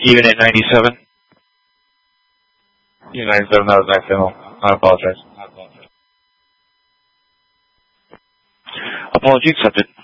Even at 97? Even 97, that was accidental. I apologize. Apology accepted.